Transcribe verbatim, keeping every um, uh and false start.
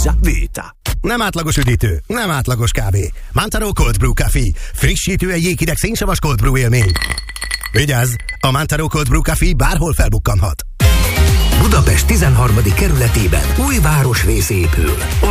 Forza Vita. Nem átlagos üdítő, nem átlagos kávé. Mantaro Cold Brew Café. Frissítő egy jéghideg szénsavas cold brew élmény. Vigyázz, a Mantaro Cold Brew Café bárhol felbukkanhat. Budapest tizenharmadik kerületében új városrész épül.